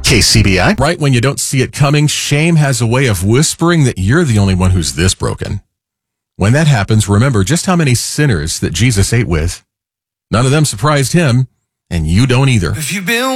KCBI. Right when you don't see it coming, shame has a way of whispering that you're the only one who's this broken. When that happens, remember just how many sinners that Jesus ate with. None of them surprised him, and you don't either. If you've been